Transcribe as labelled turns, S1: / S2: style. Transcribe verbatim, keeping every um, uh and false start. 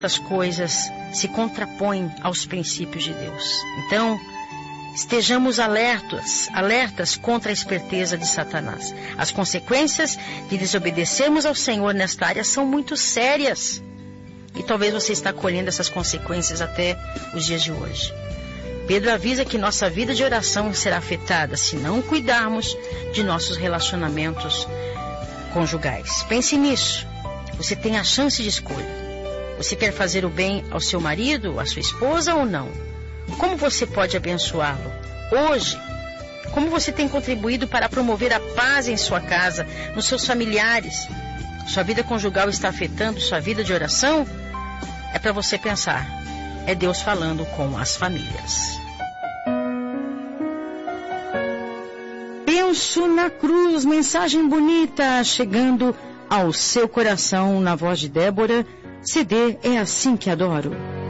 S1: As coisas se contrapõem aos princípios de Deus. Então, estejamos alertas, alertas contra a esperteza de Satanás. As consequências de desobedecermos ao Senhor nesta área são muito sérias. E talvez você está colhendo essas consequências até os dias de hoje. Pedro avisa que nossa vida de oração será afetada se não cuidarmos de nossos relacionamentos conjugais. Pense nisso. Você tem a chance de escolha. Você quer fazer o bem ao seu marido, à sua esposa ou não? Como você pode abençoá-lo? Hoje, como você tem contribuído para promover a paz em sua casa, nos seus familiares? Sua vida conjugal está afetando sua vida de oração? É para você pensar. É Deus falando com as famílias. Penso na cruz, mensagem bonita chegando ao seu coração na voz de Débora. C D É Assim Que Adoro.